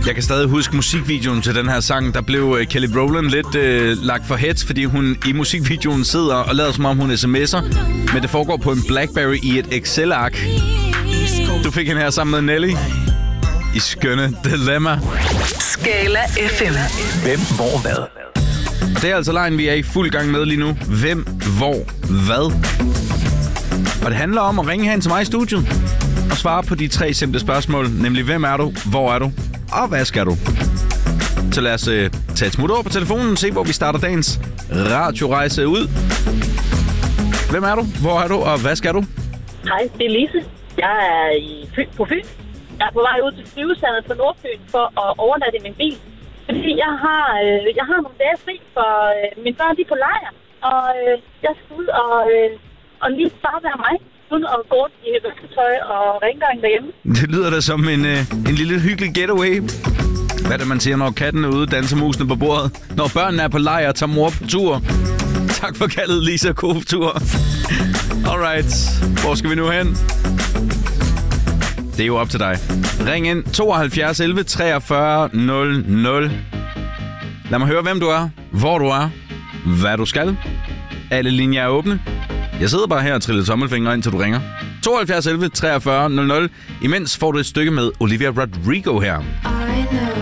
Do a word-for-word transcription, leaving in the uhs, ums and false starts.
Jeg kan stadig huske musikvideoen til den her sang. Der blev uh, Kelly Rowland lidt uh, lagt for heads, fordi hun i musikvideoen sidder og lader som om hun sms'er. Men det foregår på en BlackBerry i et Excel-ark. Du fik hende her sammen med Nelly i skønne Dilemma. Skala F M. Hvem, hvor, hvad? Og det er altså lejen, vi er i fuld gang med lige nu. Hvem, hvor, hvad? Og det handler om at ringe hen til mig i studiet og svare på de tre simple spørgsmål. Nemlig, hvem er du, hvor er du, og hvad skal du? Så lad os uh, tage et smut over på telefonen og se, hvor vi starter dagens radiorejse ud. Hvem er du, hvor er du, og hvad skal du? Hej, det er Lise. Jeg er i Fyn, på Fyn. Jeg er på vej ud til flyvesandet på Nordfyn for at overnatte i min bil. Fordi jeg har, øh, jeg har nogle dage fri, for øh, mine børn de er på lejr. Og øh, jeg skal ud og, øh, og lige bare være mig. Uden at gå i vasketøj og rengøring derhjemme. Det lyder da som en, øh, en lille hyggelig getaway. Hvad er det, man siger, når katten er ude, danser musene på bordet? Når børnene er på lejr og tager mor på tur. Tak for kaldet, Lisa. God tur. Alright. Hvor skal vi nu hen? Det er jo op til dig. Ring ind tooghalvfjerds elleve treogfyrre nul nul. Lad mig høre, hvem du er, hvor du er, hvad du skal. Alle linjer er åbne. Jeg sidder bare her og triller tommelfingre, indtil du ringer. tooghalvfjerds elleve treogfyrre nul nul. Imens får du et stykke med Olivia Rodrigo her. I know